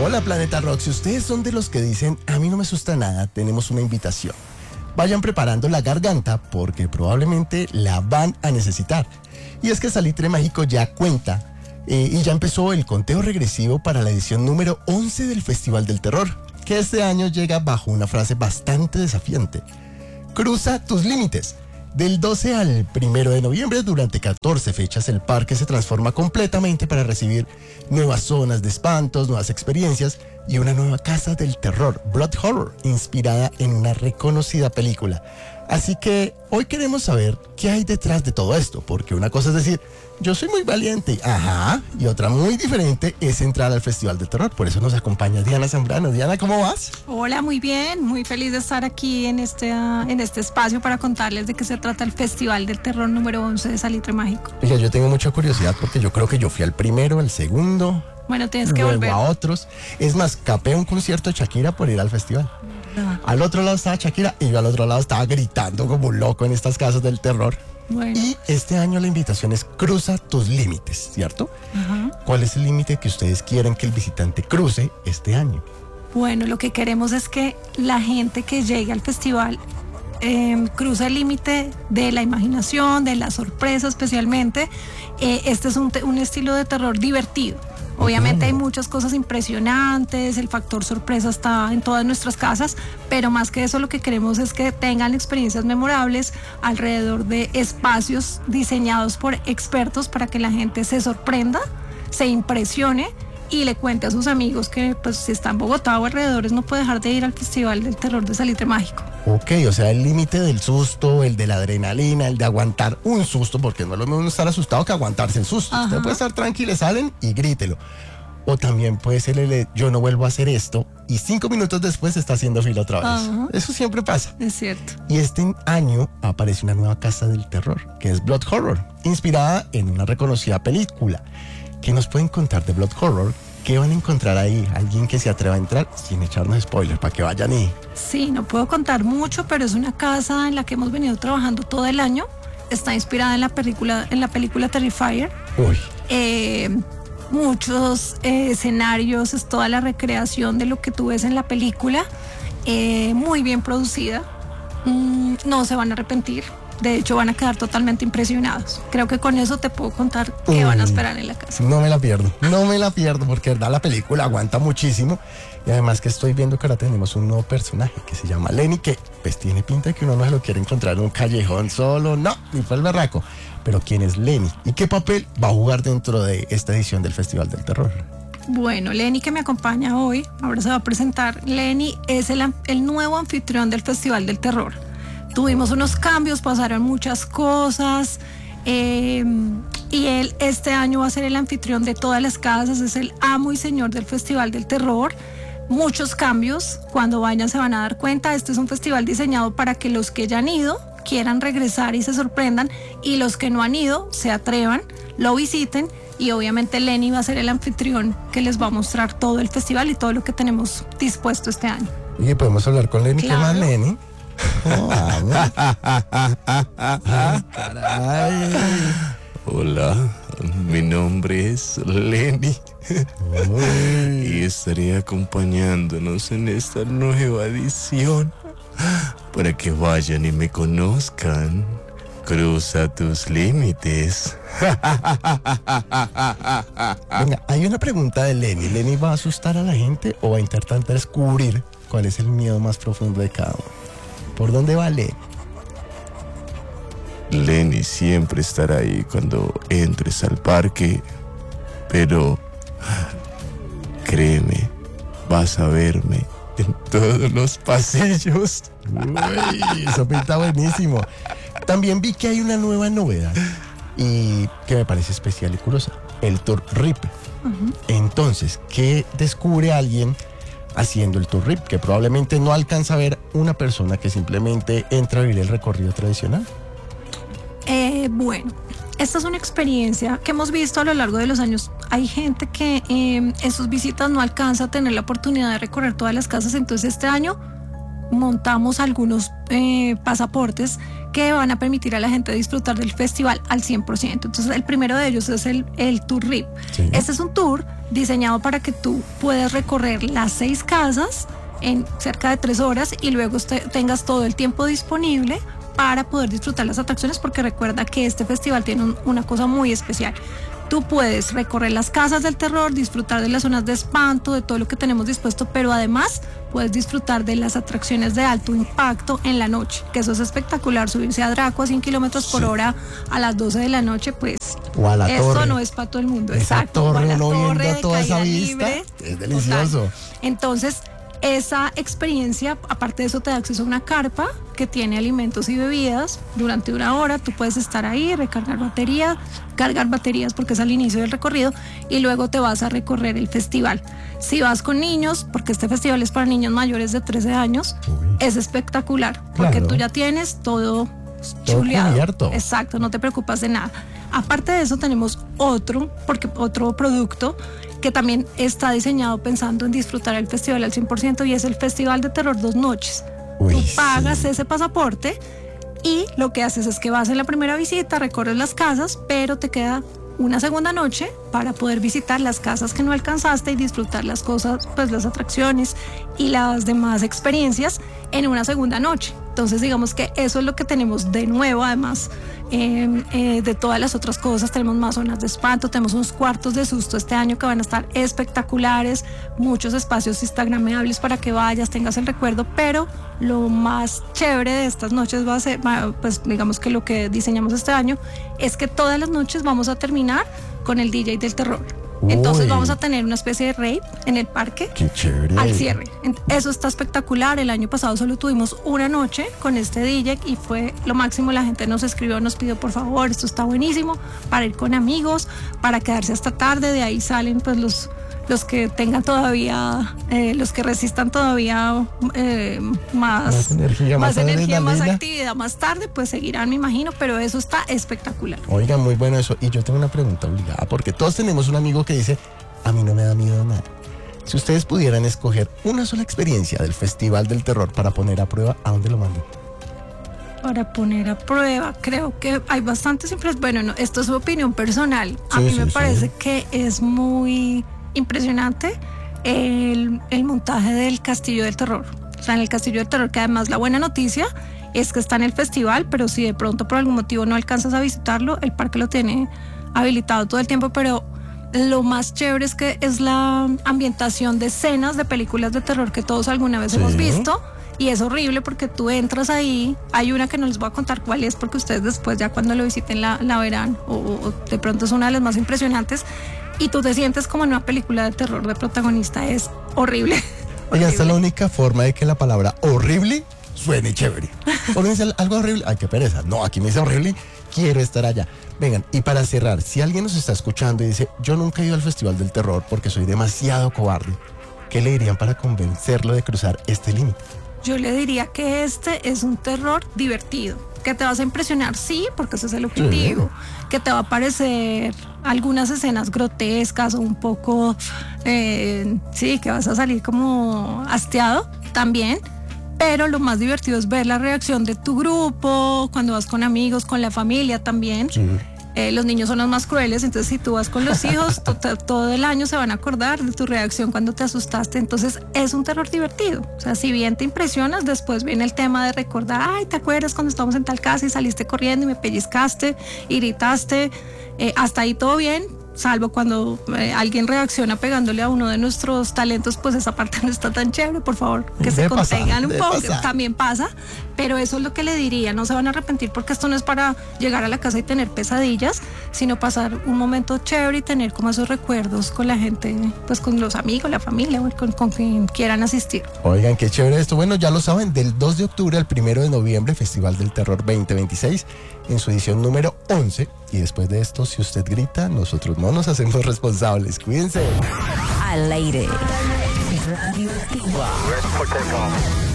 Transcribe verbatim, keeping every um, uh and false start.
Hola Planeta Rock, si ustedes son de los que dicen a mí no me asusta nada, tenemos una invitación. Vayan preparando la garganta porque probablemente la van a necesitar. Y es que Salitre Mágico ya cuenta eh, y ya empezó el conteo regresivo para la edición número once del Festival del Terror, que este año llega bajo una frase bastante desafiante. Cruza tus límites. Del doce al primero de noviembre, durante catorce fechas, el parque se transforma completamente para recibir nuevas zonas de espantos, nuevas experiencias y una nueva casa del terror, Blood Horror, inspirada en una reconocida película. Así que hoy queremos saber qué hay detrás de todo esto, porque una cosa es decir, yo soy muy valiente, ajá, y otra muy diferente es entrar al Festival del Terror. Por eso nos acompaña Diana Zambrano. Diana, ¿cómo vas? Hola, muy bien, muy feliz de estar aquí en este, uh, en este espacio para contarles de qué se trata el Festival del Terror número once de Salitre Mágico. Oiga, yo tengo mucha curiosidad porque yo creo que yo fui al primero, al segundo, bueno, tienes que luego volver a otros. Es más, capé un concierto de Shakira por ir al festival. No. Al otro lado estaba Shakira y yo al otro lado estaba gritando como un loco en estas casas del terror. Bueno. Y este año la invitación es cruza tus límites, ¿cierto? Ajá. ¿Cuál es el límite que ustedes quieren que el visitante cruce este año? Bueno, lo que queremos es que la gente que llegue al festival eh, cruce el límite de la imaginación, de la sorpresa especialmente. Eh, este es un, un estilo de terror divertido. Obviamente hay muchas cosas impresionantes, el factor sorpresa está en todas nuestras casas, pero más que eso lo que queremos es que tengan experiencias memorables alrededor de espacios diseñados por expertos para que la gente se sorprenda, se impresione y le cuente a sus amigos que pues si está en Bogotá o alrededores no puede dejar de ir al Festival del Terror de Salitre Mágico. Ok, o sea, el límite del susto, el de la adrenalina, el de aguantar un susto, porque no es lo mismo estar asustado que aguantarse el susto. Ajá. Usted puede estar tranquilo, salen y grítelo. O también puede ser el de, yo no vuelvo a hacer esto, y cinco minutos después está haciendo fila otra vez. Ajá. Eso siempre pasa. Es cierto. Y este año aparece una nueva casa del terror, que es Blood Horror, inspirada en una reconocida película. ¿Qué nos pueden contar de Blood Horror? ¿Qué van a encontrar ahí? Alguien que se atreva a entrar sin echarnos spoilers para que vayan y... Sí, no puedo contar mucho, pero es una casa en la que hemos venido trabajando todo el año. Está inspirada en la película, en la película Terrifier. Uy. Eh, muchos eh, escenarios, es toda la recreación de lo que tú ves en la película. Eh, muy bien producida. Mm, no se van a arrepentir. De hecho, van a quedar totalmente impresionados. Creo que con eso te puedo contar qué mm, van a esperar en la casa. No me la pierdo, no me la pierdo, porque verdad la película aguanta muchísimo. Y además que estoy viendo que ahora tenemos un nuevo personaje que se llama Lenny, que pues tiene pinta de que uno no se lo quiere encontrar en un callejón solo, no, ni fue el berraco. Pero ¿quién es Lenny? ¿Y qué papel va a jugar dentro de esta edición del Festival del Terror? Bueno, Lenny, que me acompaña hoy, ahora se va a presentar. Lenny es el, el nuevo anfitrión del Festival del Terror. Tuvimos unos cambios, pasaron muchas cosas eh, y él este año va a ser el anfitrión de todas las casas, es el amo y señor del Festival del Terror. Muchos cambios, cuando vayan se van a dar cuenta. Este es un festival diseñado para que los que ya han ido quieran regresar y se sorprendan, y los que no han ido se atrevan, lo visiten, y obviamente Lenny va a ser el anfitrión que les va a mostrar todo el festival y todo lo que tenemos dispuesto este año. ¿Y podemos hablar con Lenny? Claro. ¿Qué más, Lenny? Oh, ah, caray. Hola, mi nombre es Lenny. Uy. Y estaré acompañándonos en esta nueva edición para que vayan y me conozcan. Cruza tus límites. Venga, hay una pregunta de Lenny. ¿Lenny va a asustar a la gente o va a intentar descubrir cuál es el miedo más profundo de cada uno? ¿Por dónde va Lenny? Lenny siempre estará ahí cuando entres al parque, pero créeme, vas a verme en todos los pasillos. Uy, eso pinta buenísimo. También vi que hay una nueva novedad y que me parece especial y curiosa, el Tour R I P. Uh-huh. Entonces, ¿qué descubre alguien haciendo el Tour R I P? Que probablemente no alcanza a ver una persona que simplemente entra a vivir el recorrido tradicional. Eh, bueno, esta es una experiencia que hemos visto a lo largo de los años. Hay gente que eh, en sus visitas no alcanza a tener la oportunidad de recorrer todas las casas, entonces este año montamos algunos eh, pasaportes que van a permitir a la gente disfrutar del festival al cien por ciento. Entonces el primero de ellos es el, el Tour R I P. Sí. Este es un tour diseñado para que tú puedas recorrer las seis casas en cerca de tres horas y luego usted tengas todo el tiempo disponible para poder disfrutar las atracciones, porque recuerda que este festival tiene un, una cosa muy especial. Tú puedes recorrer las casas del terror, disfrutar de las zonas de espanto, de todo lo que tenemos dispuesto, pero además puedes disfrutar de las atracciones de alto impacto en la noche, que eso es espectacular. Subirse a Draco a cien kilómetros por Sí. hora a las doce de la noche, pues O a la esto torre. no es para todo el mundo. Esa Exacto. torre, o a la uno viendo torre de toda esa caída vista, libre. es delicioso. Total. Entonces, esa experiencia, aparte de eso, te da acceso a una carpa que tiene alimentos y bebidas durante una hora. Tú puedes estar ahí, recargar batería, cargar baterías porque es al inicio del recorrido, y luego te vas a recorrer el festival. Si vas con niños, porque este festival es para niños mayores de trece años, Uy. es espectacular, porque Claro. tú ya tienes todo Todo chuleado. cubierto. Exacto, no te preocupas de nada. Aparte de eso, tenemos otro, porque otro producto que también está diseñado pensando en disfrutar el festival al cien por ciento, y es el Festival de Terror Dos Noches. Uy, Tú sí. pagas ese pasaporte y lo que haces es que vas en la primera visita, recorres las casas, pero te queda una segunda noche para poder visitar las casas que no alcanzaste y disfrutar las cosas, pues las atracciones y las demás experiencias en una segunda noche. Entonces digamos que eso es lo que tenemos de nuevo, además eh, eh, de todas las otras cosas. Tenemos más zonas de espanto, tenemos unos cuartos de susto este año que van a estar espectaculares, muchos espacios instagrameables para que vayas, tengas el recuerdo, pero lo más chévere de estas noches va a ser, va, pues digamos que lo que diseñamos este año es que todas las noches vamos a terminar con el D J del terror. Entonces Uy. vamos a tener una especie de rave en el parque Qué chévere. al cierre. Ent- Eso está espectacular. El año pasado solo tuvimos una noche con este D J y fue lo máximo. La gente nos escribió, nos pidió por favor, esto está buenísimo, para ir con amigos, para quedarse hasta tarde. De ahí salen pues los, los que tengan todavía, eh, los que resistan todavía eh, más, Más energía, más energía, más adrenalina. actividad más tarde, pues seguirán, me imagino, pero eso está espectacular. Oigan, muy bueno eso. Y yo tengo una pregunta obligada, porque todos tenemos un amigo que dice, a mí no me da miedo nada. Si ustedes pudieran escoger una sola experiencia del Festival del Terror para poner a prueba, ¿a dónde lo mandan? Para poner a prueba, creo que hay bastantes impresiones. Bueno, no, esto es su opinión personal. A Sí, mí sí, me sí. parece que es muy impresionante el, el montaje del Castillo del Terror. O sea, en el Castillo del Terror, que además la buena noticia es que está en el festival, pero si de pronto por algún motivo no alcanzas a visitarlo, el parque lo tiene habilitado todo el tiempo, pero lo más chévere es que es la ambientación de escenas de películas de terror que todos alguna vez Sí. hemos visto. Y es horrible porque tú entras ahí, hay una que no les voy a contar cuál es porque ustedes después ya cuando lo visiten la, la verán, o, o de pronto es una de las más impresionantes, y tú te sientes como en una película de terror de protagonista. Es horrible. Oigan, esta es la Horrible. única forma de que la palabra horrible suene chévere. Cuando dice algo horrible, ay, qué pereza. No, aquí me dice horrible, quiero estar allá. Vengan, y para cerrar, si alguien nos está escuchando y dice, yo nunca he ido al Festival del Terror porque soy demasiado cobarde, ¿qué le dirían para convencerlo de cruzar este límite? Yo le diría que este es un terror divertido, que te vas a impresionar, sí, porque ese es el objetivo, que te va a parecer algunas escenas grotescas o un poco, eh, sí, que vas a salir como hastiado también, pero lo más divertido es ver la reacción de tu grupo, cuando vas con amigos, con la familia también. Sí. Eh, los niños son los más crueles, entonces si tú vas con los hijos, to- to- todo el año se van a acordar de tu reacción cuando te asustaste. Entonces es un terror divertido. O sea, si bien te impresionas, después viene el tema de recordar, ay, ¿te acuerdas cuando estábamos en tal casa y saliste corriendo y me pellizcaste y gritaste? Eh, hasta ahí todo bien, salvo cuando eh, alguien reacciona pegándole a uno de nuestros talentos, pues esa parte no está tan chévere, por favor, que se Debe pasar, contengan un debe poco. pasar. También pasa, pero eso es lo que le diría, no se van a arrepentir porque esto no es para llegar a la casa y tener pesadillas, sino pasar un momento chévere y tener como esos recuerdos con la gente, pues con los amigos, la familia, o con, con quien quieran asistir. Oigan, qué chévere esto. Bueno, ya lo saben, del dos de octubre al primero de noviembre, Festival del Terror veinte veintiséis, en su edición número once. Y después de esto, si usted grita, nosotros no nos hacemos responsables. Cuídense. Al aire. Radio Antigua.